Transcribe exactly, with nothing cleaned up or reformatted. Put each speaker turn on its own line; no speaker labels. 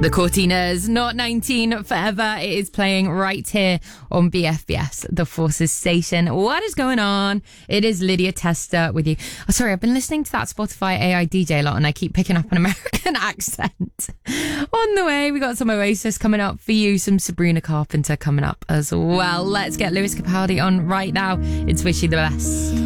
The Cortinas, Not nineteen Forever. It is playing right here on B F B S, the Forces station. What is going on? It is Lydia Tester with you. Oh, sorry, I've been listening to that Spotify A I D J a lot and I keep picking up an American accent. On the way, we got some Oasis coming up for you, some Sabrina Carpenter coming up as well. Let's get Lewis Capaldi on right now. It's Wish You the Best.